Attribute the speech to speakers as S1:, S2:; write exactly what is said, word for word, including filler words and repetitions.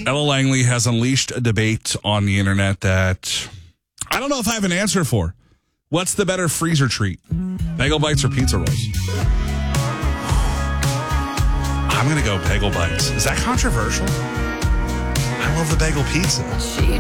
S1: Ella Langley has unleashed a debate on the internet that I don't know if I have an answer for. What's the better freezer treat? Bagel Bites or pizza rolls? I'm going to go Bagel Bites. Is that controversial? I love the bagel pizza.